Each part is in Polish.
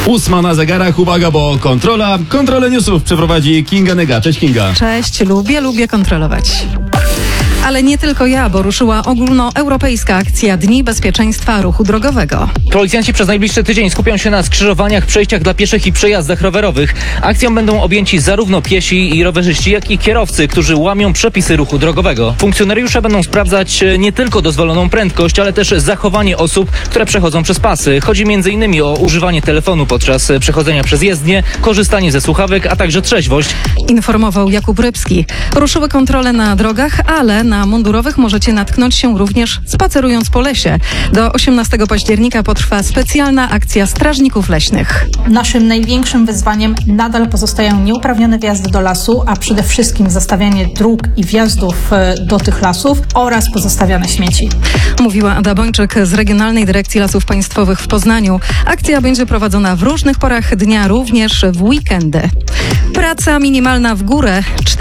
8 na zegarach, uwaga, bo kontrolę newsów przeprowadzi Kinga Nyga. Cześć Kinga. Cześć, lubię kontrolować. Ale nie tylko ja, bo ruszyła ogólnoeuropejska akcja Dni Bezpieczeństwa Ruchu Drogowego. Policjanci przez najbliższy tydzień skupią się na skrzyżowaniach, przejściach dla pieszych i przejazdach rowerowych. Akcją będą objęci zarówno piesi i rowerzyści, jak i kierowcy, którzy łamią przepisy ruchu drogowego. Funkcjonariusze będą sprawdzać nie tylko dozwoloną prędkość, ale też zachowanie osób, które przechodzą przez pasy. Chodzi m.in. o używanie telefonu podczas przechodzenia przez jezdnię, korzystanie ze słuchawek, a także trzeźwość. Informował Jakub Rybski. Ruszyły kontrole na drogach, ale na mundurowych możecie natknąć się również spacerując po lesie. Do 18 października potrwa specjalna akcja strażników leśnych. Naszym największym wyzwaniem nadal pozostają nieuprawnione wjazdy do lasu, a przede wszystkim zastawianie dróg i wjazdów do tych lasów oraz pozostawiane śmieci. Mówiła Ada Bończyk z Regionalnej Dyrekcji Lasów Państwowych w Poznaniu. Akcja będzie prowadzona w różnych porach dnia, również w weekendy. Praca minimalna w górę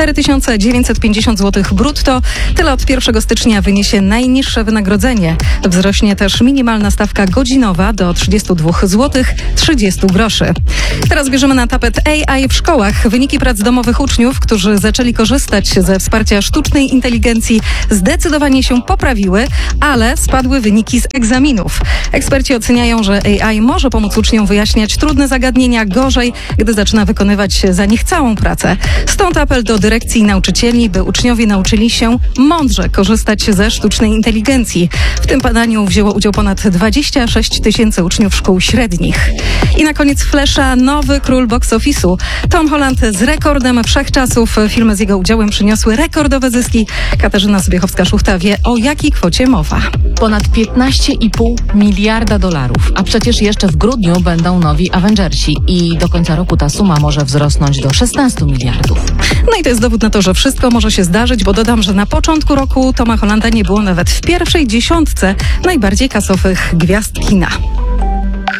4950 zł brutto. Tyle od 1 stycznia wyniesie najniższe wynagrodzenie. Wzrośnie też minimalna stawka godzinowa do 32 zł 30 groszy. Teraz bierzemy na tapet AI w szkołach. Wyniki prac domowych uczniów, którzy zaczęli korzystać ze wsparcia sztucznej inteligencji, zdecydowanie się poprawiły, ale spadły wyniki z egzaminów. Eksperci oceniają, że AI może pomóc uczniom wyjaśniać trudne zagadnienia gorzej, gdy zaczyna wykonywać za nich całą pracę. Stąd apel do dyrekcji i nauczycieli, by uczniowie nauczyli się mądrze korzystać ze sztucznej inteligencji. W tym badaniu wzięło udział ponad 26 000 uczniów szkół średnich. I na koniec flesza nowy król box office'u. Tom Holland z rekordem wszechczasów. Filmy z jego udziałem przyniosły rekordowe zyski. Katarzyna Zbiechowska-Szuchta wie, o jakiej kwocie mowa. Ponad 15,5 miliarda dolarów. A przecież jeszcze w grudniu będą nowi Avengersi i do końca roku ta suma może wzrosnąć do 16 miliardów. No i to jest dowód na to, że wszystko może się zdarzyć, bo dodam, że na początku roku Toma Hollanda nie było nawet w pierwszej 10 najbardziej kasowych gwiazd kina.